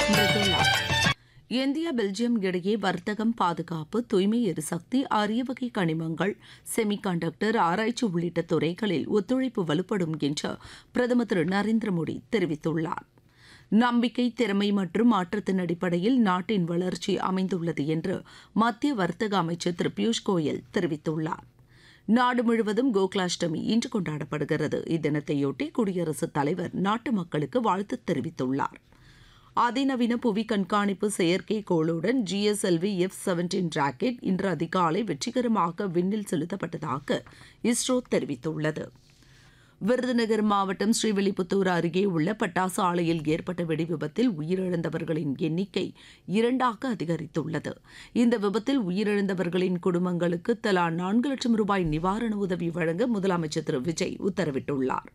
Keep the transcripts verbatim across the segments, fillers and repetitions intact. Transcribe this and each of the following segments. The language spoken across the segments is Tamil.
மிருதுளா. இந்தியா பெல்ஜியம் இடையே வர்த்தகம், பாதுகாப்பு, தூய்மை எரிசக்தி, அரிய வகை கனிமங்கள், செமிகண்டக்டர் ஆராய்ச்சி உள்ளிட்ட துறைகளில் ஒத்துழைப்பு வலுப்படும் என்று பிரதமர் திரு நரேந்திர மோடி தெரிவித்துள்ளார். நம்பிக்கை, திறமை மற்றும் மாற்றத்தின் அடிப்படையில் நாட்டின் வளர்ச்சி அமைந்துள்ளது என்று மத்திய வர்த்தக அமைச்சர் திரு பியூஷ் கோயல் தெரிவித்துள்ளார். நாடு முழுவதும் கோகுலாஷ்டமி இன்று கொண்டாடப்படுகிறது. இத்தினத்தையொட்டி குடியரசுத் தலைவர் நாட்டு மக்களுக்கு வாழ்த்து தெரிவித்துள்ளார். அதிநவீன புவி கண்காணிப்பு செயற்கைக்கோளுடன் ஜிஎஸ்எல்வி எஃப் செவன்டீன் ராக்கெட் இன்று அதிகாலை வெற்றிகரமாக விண்ணில் செலுத்தப்பட்டதாக இஸ்ரோ தெரிவித்துள்ளது. விருதுநகர் மாவட்டம் ஸ்ரீவில்லிபுத்தூர் அருகே உள்ள பட்டாசு ஆலையில் ஏற்பட்ட வெடிவிபத்தில் உயிரிழந்தவர்களின் எண்ணிக்கை இரண்டாக அதிகரித்துள்ளது. இந்த விபத்தில் உயிரிழந்தவர்களின் குடும்பங்களுக்கு தலா நான்கு லட்சம் ரூபாய் நிவாரண உதவி வழங்க முதலமைச்சர் திரு விஜய் உத்தரவிட்டுள்ளார்.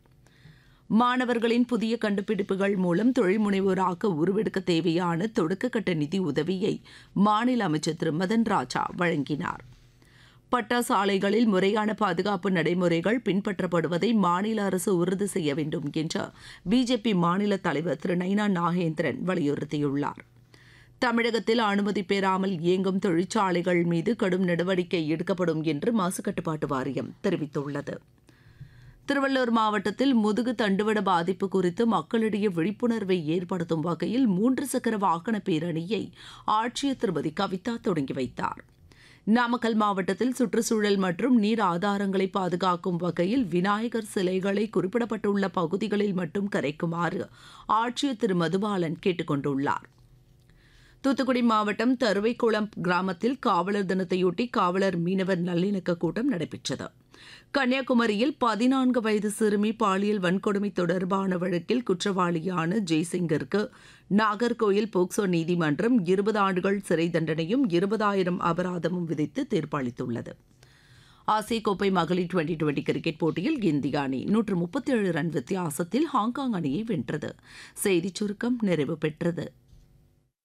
மாணவர்களின் புதிய கண்டுபிடிப்புகள் மூலம் தொழில் முனைவோராக உருவெடுக்க தேவையான தொடக்கக்கட்ட நிதி உதவியை மாநில அமைச்சர் திரு மதன் ராஜா வழங்கினார். பட்டாசு ஆலைகளில் முறையான பாதுகாப்பு நடைமுறைகள் பின்பற்றப்படுவதை மாநில அரசு உறுதி செய்ய வேண்டும் என்று பிஜேபி மாநில தலைவர் திரு நைனா நாகேந்திரன் வலியுறுத்தியுள்ளார். தமிழகத்தில் அனுமதி பெறாமல் இயங்கும் தொழிற்சாலைகள் மீது கடும் நடவடிக்கை எடுக்கப்படும் என்று மாசுக்கட்டுப்பாட்டு வாரியம் தெரிவித்துள்ளது. திருவள்ளூர் மாவட்டத்தில் முதுகு தண்டுவட பாதிப்பு குறித்து மக்களிடையே விழிப்புணர்வை ஏற்படுத்தும் வகையில் மூன்று சக்கர வாகன பேரணியை ஆட்சியர் திருமதி கவிதா தொடங்கி வைத்தார். நாமக்கல் மாவட்டத்தில் சுற்றுச்சூழல் மற்றும் நீர் ஆதாரங்களை பாதுகாக்கும் வகையில் விநாயகர் சிலைகளை குறிப்பிடப்பட்டுள்ள பகுதிகளில் மட்டும் கரைக்குமாறு ஆட்சியர் திரு மதுபாலன் கேட்டுக் கொண்டுள்ளார். தூத்துக்குடி மாவட்டம் தருவைக்குளம் கிராமத்தில் காவலர் தினத்தையொட்டி காவலர் மீனவர் நல்லிணக்க கூட்டம் நடைபெற்றது. கன்னியாகுமரியில் பதினான்கு வயது சிறுமி பாலியல் வன்கொடுமை தொடர்பான வழக்கில் குற்றவாளியான ஜெய்சிங்கிற்கு நாகர்கோயில் போக்சோ நீதிமன்றம் இருபது ஆண்டுகள் சிறை தண்டனையும் இருபதாயிரம் அபராதமும் விதித்து தீர்ப்பளித்துள்ளது. ஆசிய கோப்பை மகளிர் டுவெண்டி டுவெண்டி கிரிக்கெட் போட்டியில் இந்திய அணி நூற்று முப்பத்தி ஏழு ரன் வித்தியாசத்தில் ஹாங்காங் அணியை வென்றது. செய்திச் சுருக்கம் நிறைவு பெற்றது.